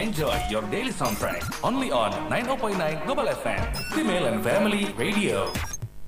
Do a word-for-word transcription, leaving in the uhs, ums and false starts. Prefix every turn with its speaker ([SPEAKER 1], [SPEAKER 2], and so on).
[SPEAKER 1] enjoy your daily soundtrack only on nine zero point nine Global F M, Female and Family Radio.